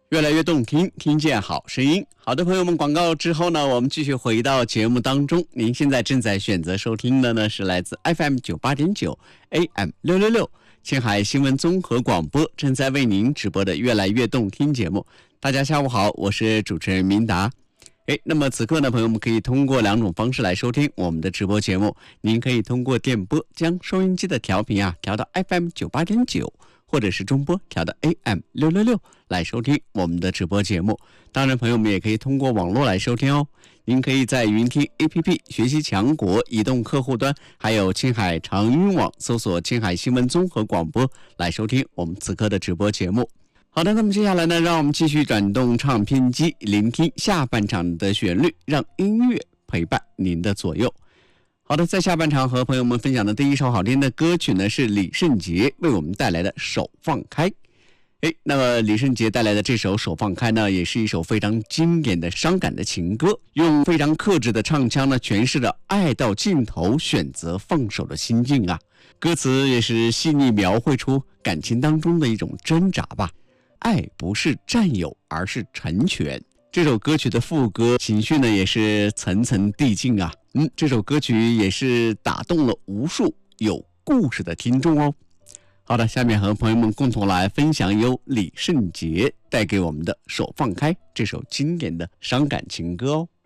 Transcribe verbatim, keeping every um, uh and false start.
越来越动听，听见好声音。好的朋友们，广告之后呢，我们继续回到节目当中。您现在正在选择收听的呢是来自 F M 九十八点九 A M 六六六青海新闻综合广播正在为您直播的越来越动听节目。大家下午好，我是主持人明达。哎，那么此刻呢，朋友们可以通过两种方式来收听我们的直播节目。您可以通过电波将收音机的调频啊调到 F M 九十八点九，或者是中波调到 A M 六六六来收听我们的直播节目。当然，朋友们也可以通过网络来收听哦。您可以在云听 A P P、学习强国移动客户端，还有青海长音网搜索青海新闻综合广播来收听我们此刻的直播节目。好的，那么接下来呢，让我们继续转动唱片机，聆听下半场的旋律，让音乐陪伴您的左右。好的，在下半场和朋友们分享的第一首好听的歌曲呢，是李圣杰为我们带来的《手放开》。哎，那么李圣杰带来的这首《手放开》呢，也是一首非常经典的伤感的情歌，用非常克制的唱腔呢，诠释了爱到尽头选择放手的心境啊。歌词也是细腻描绘出感情当中的一种挣扎吧。爱不是占有，而是成全。这首歌曲的副歌情绪呢，也是层层递进啊。嗯，这首歌曲也是打动了无数有故事的听众哦。好的，下面和朋友们共同来分享由李圣杰带给我们的《手放开》这首经典的伤感情歌哦。